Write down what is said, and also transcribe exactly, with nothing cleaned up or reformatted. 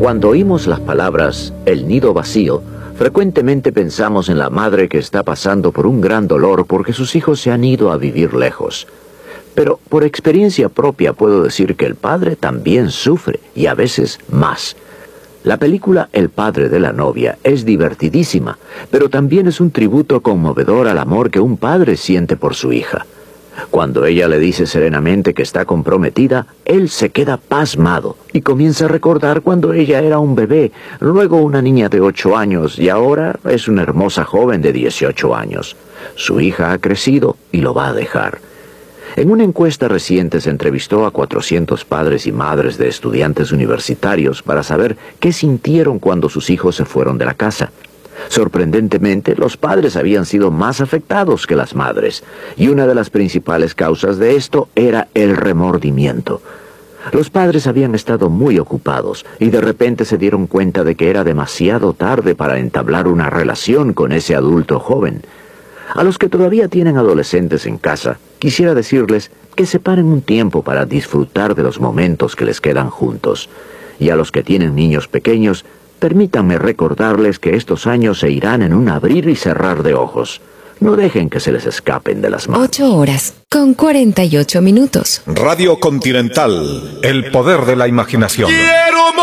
Cuando oímos las palabras "el nido vacío", frecuentemente pensamos en la madre que está pasando por un gran dolor porque sus hijos se han ido a vivir lejos. Pero por experiencia propia puedo decir que el padre también sufre, y a veces más. La película El padre de la novia es divertidísima, pero también es un tributo conmovedor al amor que un padre siente por su hija. Cuando ella le dice serenamente que está comprometida, él se queda pasmado y comienza a recordar cuando ella era un bebé, luego una niña de ocho años y ahora es una hermosa joven de dieciocho años. Su hija ha crecido y lo va a dejar. En una encuesta reciente se entrevistó a cuatrocientos padres y madres de estudiantes universitarios para saber qué sintieron cuando sus hijos se fueron de la casa. Sorprendentemente, los padres habían sido más afectados que las madres, y una de las principales causas de esto era el remordimiento. Los padres habían estado muy ocupados y de repente se dieron cuenta de que era demasiado tarde para entablar una relación con ese adulto joven. A los que todavía tienen adolescentes en casa, quisiera decirles que separen un tiempo para disfrutar de los momentos que les quedan juntos. Y a los que tienen niños pequeños, permítanme recordarles que estos años se irán en un abrir y cerrar de ojos. No dejen que se les escapen de las manos. Ocho horas con cuarenta y ocho minutos. Radio Continental, el poder de la imaginación.